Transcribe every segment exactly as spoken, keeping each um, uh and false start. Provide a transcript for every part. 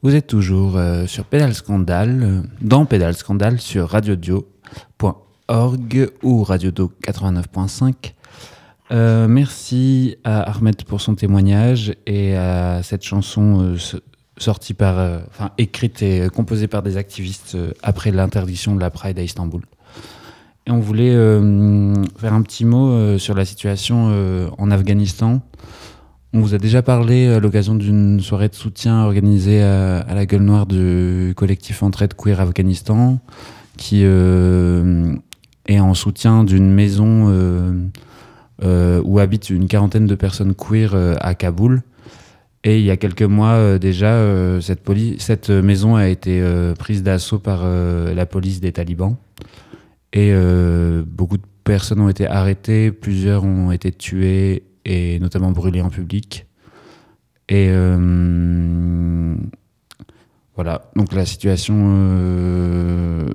Vous êtes toujours euh, sur Pédale Scandale, euh, dans Pédale Scandale sur radiodio point org ou radiodo quatre-vingt-neuf point cinq. Euh, merci à Ahmed pour son témoignage et à cette chanson euh, sortie par, euh, enfin écrite et composée par des activistes euh, après l'interdiction de la Pride à Istanbul. Et on voulait euh, faire un petit mot euh, sur la situation euh, en Afghanistan. On vous a déjà parlé à l'occasion d'une soirée de soutien organisée à, à la Gueule Noire du collectif Entraide Queer Afghanistan, qui euh, est en soutien d'une maison euh, euh, où habitent une quarantaine de personnes queer euh, à Kaboul. Et il y a quelques mois euh, déjà, euh, cette, poli- cette maison a été euh, prise d'assaut par euh, la police des talibans. Et euh, beaucoup de personnes ont été arrêtées, plusieurs ont été tuées et notamment brûlées en public. Et euh, voilà, donc la situation euh,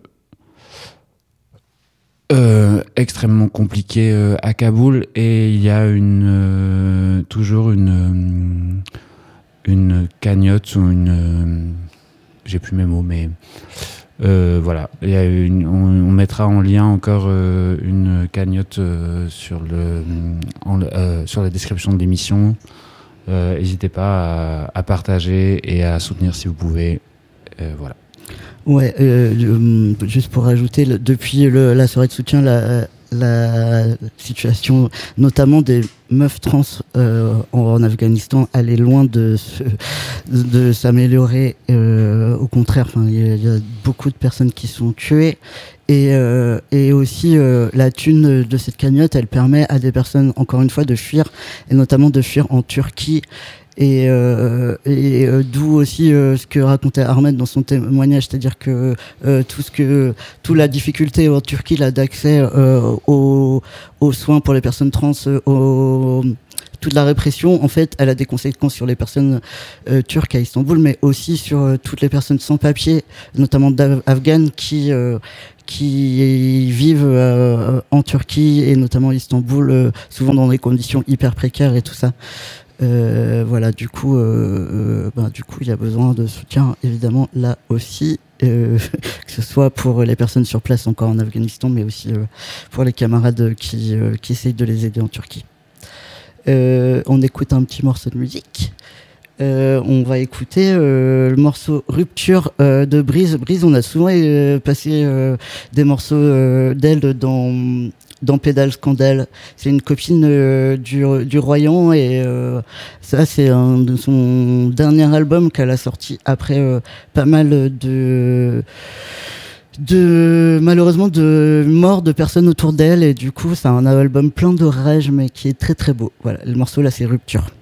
euh, extrêmement compliquée euh, à Kaboul, et il y a une euh, toujours une une cagnotte ou une euh, j'ai plus mes mots, mais Euh, voilà, il y a une, on, on mettra en lien encore euh, une cagnotte euh, sur, le, en, euh, sur la description de l'émission. Euh, n'hésitez pas à, à partager et à soutenir si vous pouvez. Euh, voilà. Ouais, euh, juste pour rajouter, le, depuis le, la soirée de soutien, la, la situation, notamment des meufs trans euh, en, en Afghanistan, elle est loin de, se, de, de s'améliorer. Euh, au contraire, il y, y a beaucoup de personnes qui sont tuées. Et, euh, et aussi, euh, la thune de cette cagnotte, elle permet à des personnes, encore une fois, de fuir, et notamment de fuir en Turquie. Et, euh, et euh, d'où aussi euh, ce que racontait Ahmed dans son témoignage, c'est-à-dire que euh, tout ce que toute la difficulté en Turquie là d'accès euh, aux, aux soins pour les personnes trans, euh, aux, toute la répression, en fait, elle a des conséquences sur les personnes euh, turques à Istanbul, mais aussi sur euh, toutes les personnes sans papier, notamment afghanes qui euh, qui vivent euh, en Turquie et notamment à Istanbul, euh, souvent dans des conditions hyper précaires et tout ça. Euh, voilà, du coup, euh, euh, ben, du coup, il y a besoin de soutien, évidemment, là aussi, euh, que ce soit pour les personnes sur place encore en Afghanistan, mais aussi euh, pour les camarades qui, euh, qui essayent de les aider en Turquie. Euh, on écoute un petit morceau de musique. Euh, on va écouter euh, le morceau Rupture euh, de Brise. Brise, on a souvent euh, passé euh, des morceaux euh, d'elle dans, dans Pédale Scandale. C'est une copine euh, du, du Royan, et euh, ça, c'est un de son dernier album qu'elle a sorti après euh, pas mal de... de malheureusement de morts de personnes autour d'elle, et du coup c'est un album plein de rage mais qui est très très beau. Voilà, le morceau là c'est Rupture.